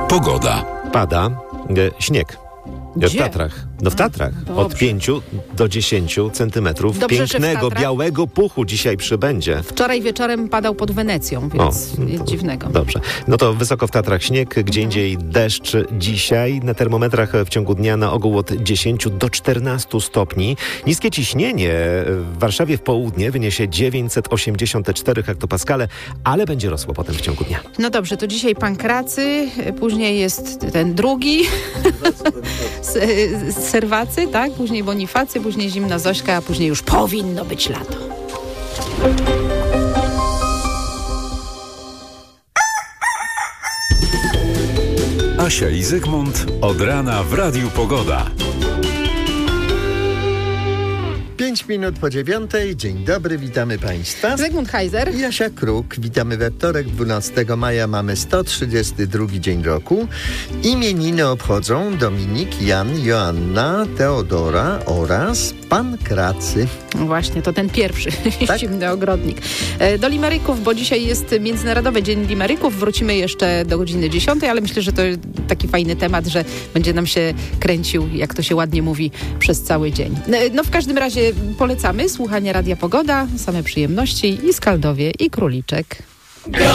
Pogoda. Pada śnieg. Gdzie? W Tatrach. No w Tatrach. Dobrze. Od 5 do 10 centymetrów Dobrze, że w pięknego, Tatrach? białego puchu dzisiaj przybędzie. Wczoraj wieczorem padał pod Wenecją, więc nic dziwnego. Dobrze. No to wysoko w Tatrach śnieg, gdzie indziej deszcz dzisiaj. Na termometrach w ciągu dnia na ogół od 10 do 14 stopni. Niskie ciśnienie w Warszawie w południe wyniesie 984 hektopaskale, ale będzie rosło potem w ciągu dnia. No dobrze, to dzisiaj Pankracy, później jest ten drugi, Serwacy, tak? Później Bonifacy, później Zimna Zośka, a później już powinno być lato. Asia i Zygmunt od rana w Radiu Pogoda. 5 minut po 9. Dzień dobry, witamy Państwa. Zygmunt Heiser. I Asia Kruk. Witamy we wtorek, 12 maja. Mamy 132 dzień roku. Imieniny obchodzą Dominik, Jan, Joanna, Teodora oraz Pankracy. No właśnie, to ten pierwszy, Tak? Zimny Ogrodnik. Do limeryków, bo dzisiaj jest Międzynarodowy Dzień Limeryków. Wrócimy jeszcze do godziny 10, ale myślę, że to taki fajny temat, że będzie nam się kręcił, jak to się ładnie mówi, przez cały dzień. No w każdym razie polecamy słuchanie Radia Pogoda, same przyjemności i Skaldowie, i Króliczek.